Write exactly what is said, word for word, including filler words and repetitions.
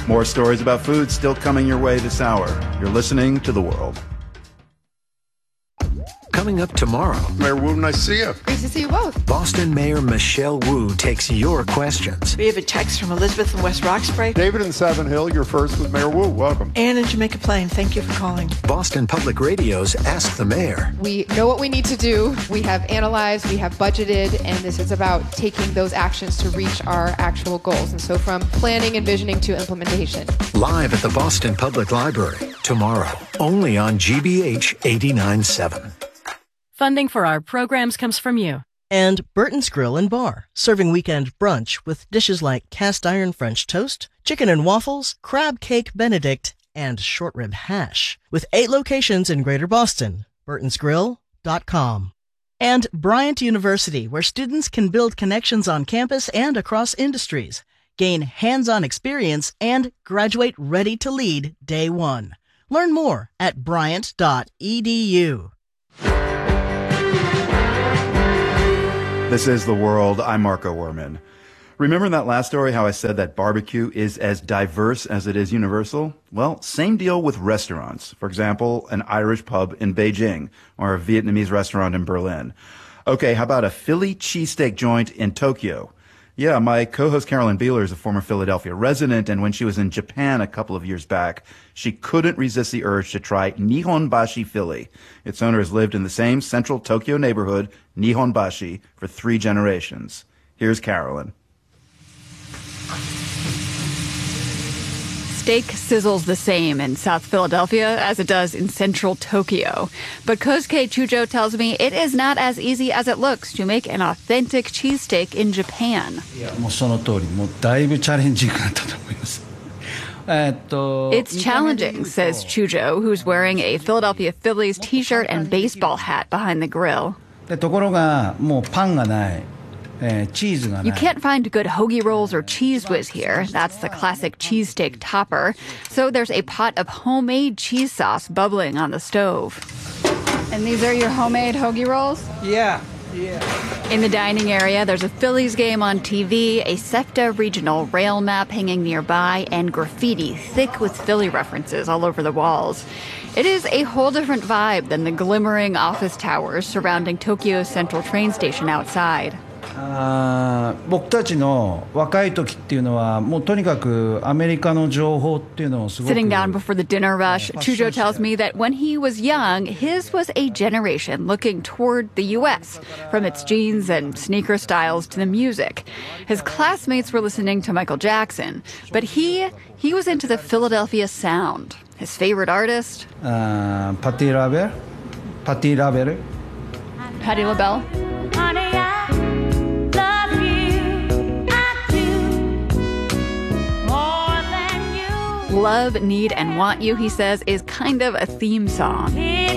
More stories about food still coming your way this hour. You're listening to The World. Coming up tomorrow. Mayor Wu, nice to see you. Great to see you both. Boston Mayor Michelle Wu takes your questions. We have a text from Elizabeth in West Roxbury. David in Savin Hill, you're first with Mayor Wu. Welcome. Ann in Jamaica Plain, thank you for calling. Boston Public Radio's Ask the Mayor. We know what we need to do. We have analyzed, we have budgeted, and this is about taking those actions to reach our actual goals. And so from planning and visioning to implementation. Live at the Boston Public Library tomorrow, only on G B H eighty-nine point seven. Funding for our programs comes from you. And Burton's Grill and Bar, serving weekend brunch with dishes like cast iron French toast, chicken and waffles, crab cake Benedict, and short rib hash. With eight locations in Greater Boston, burtons grill dot com. And Bryant University, where students can build connections on campus and across industries, gain hands-on experience, and graduate ready to lead day one. Learn more at bryant dot e d u. This is The World. I'm Marco Werman. Remember in that last story how I said that barbecue is as diverse as it is universal? Well, same deal with restaurants. For example, an Irish pub in Beijing or a Vietnamese restaurant in Berlin. Okay, how about a Philly cheesesteak joint in Tokyo? Yeah, my co-host Carolyn Beeler is a former Philadelphia resident, and when she was in Japan a couple of years back, she couldn't resist the urge to try Nihonbashi Philly. Its owner has lived in the same central Tokyo neighborhood, Nihonbashi, for three generations. Here's Carolyn. Steak sizzles the same in South Philadelphia as it does in central Tokyo. But Kosuke Chujo tells me it is not as easy as it looks to make an authentic cheesesteak in Japan. It's challenging, says Chujo, who's wearing a Philadelphia Phillies t-shirt and baseball hat behind the grill. You can't find good hoagie rolls or cheese whiz here. That's the classic cheesesteak topper. So there's a pot of homemade cheese sauce bubbling on the stove. And these are your homemade hoagie rolls? Yeah. Yeah. In the dining area, there's a Phillies game on T V, a SEPTA regional rail map hanging nearby, and graffiti thick with Philly references all over the walls. It is a whole different vibe than the glimmering office towers surrounding Tokyo's central train station outside. Uh, Sitting down before the dinner rush, Chujo tells me that when he was young, his was a generation looking toward the U S, from its jeans and sneaker styles to the music. His classmates were listening to Michael Jackson, but he he was into the Philadelphia sound. His favorite artist? Uh, Patti LaBelle. Patti LaBelle. Patti LaBelle. Love, Need, and Want You, he says, is kind of a theme song.